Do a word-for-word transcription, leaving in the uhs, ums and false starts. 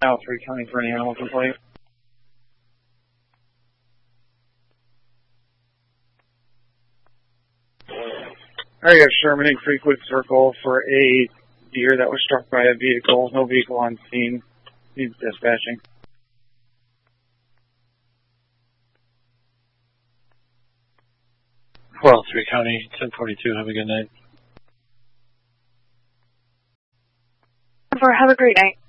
Now three County for any animal complaint. Alright, you have Sherman and Creekwood Circle for a deer that was struck by a vehicle. No vehicle on scene. Needs dispatching. twelve, three County, ten forty-two. Have a good night. Have a great night.